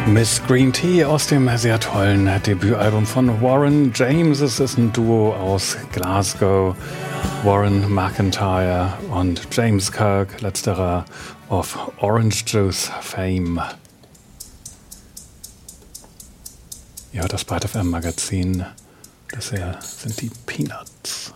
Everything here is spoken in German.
Miss Green Tea aus dem sehr tollen Debütalbum von Warren James. Es ist ein Duo aus Glasgow. Warren McIntyre und James Kirk, letzterer of Orange Juice Fame. Ihr hört das Byte FM Magazin. Das hier sind die Peanuts.